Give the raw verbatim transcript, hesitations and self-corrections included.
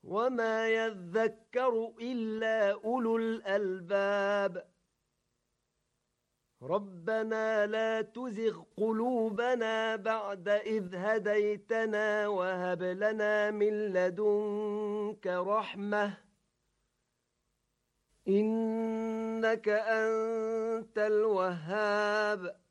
وما يذكر إلا أولو الألباب ربنا لا تزغ قلوبنا بعد إذ هديتنا وهب لنا من لدنك رحمة إنك أنت الوهاب